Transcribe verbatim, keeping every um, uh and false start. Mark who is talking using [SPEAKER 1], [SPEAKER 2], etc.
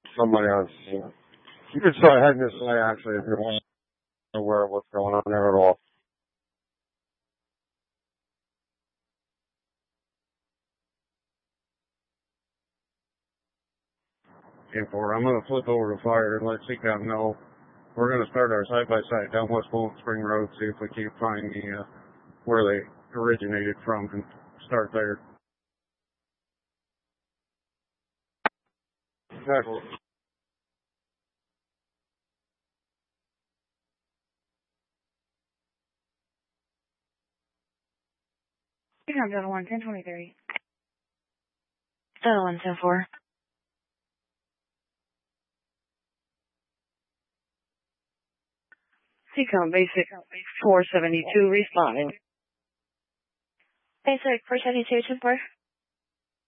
[SPEAKER 1] somebody else. You can start heading this way, actually, if you want to know where what's going on there at all. ten four, I'm going to flip over to fire and let C COM know. We're going to start our side-by-side down West Bowling Spring Road, see if we can't find the, uh, where they originated from and start there. Exactly.
[SPEAKER 2] C COM Delta one, ten twenty-three. Delta one, ten four. C COM basic four seventy-two responding.
[SPEAKER 3] Basic four seventy-two, ten four.